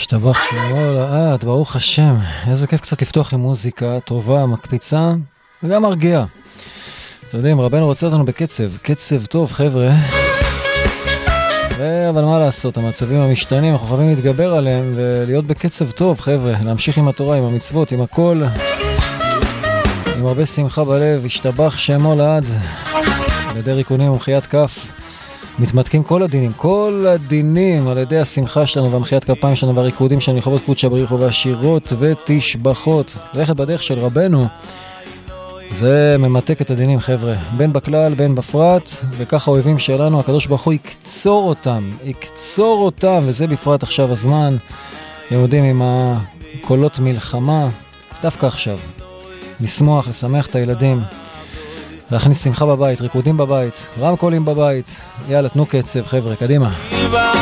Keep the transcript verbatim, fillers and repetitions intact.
השתבח שמו לעד, ברוך השם. איזה כיף קצת לפתוח עם מוזיקה טובה, מקפיצה וגם מרגיעה. אתם יודעים, רבנו רוצה אותנו בקצב, קצב טוב חבר'ה. ו... אבל מה לעשות, המצבים המשתנים, אנחנו חייבים להתגבר עליהם ולהיות בקצב טוב חבר'ה, להמשיך עם התורה, עם המצוות, עם הכל, עם הרבה שמחה בלב, השתבח שמו לעד. על ידי ריקונים ומחיית כף מתמתקים כל הדינים, כל הדינים על ידי השמחה שלנו והמחיית כפיים שלנו והריקודים שלנו, לכבוד קודשא בריך הוא והשירות ותשבחות. ללכת בדרך של רבנו זה ממתק את הדינים חבר'ה, בין בכלל בין בפרט, וככה האויבים שלנו הקדוש ברוך הוא יקצור אותם, יקצור אותם, וזה בפרט עכשיו הזמן. אתם יודעים, עם הקולות מלחמה, דווקא עכשיו לשמוח, לשמח את הילדים, להכניס שמחה בבית, ריקודים בבית, רמקולים בבית. יאללה, תנו קצב חבר'ה, קדימה.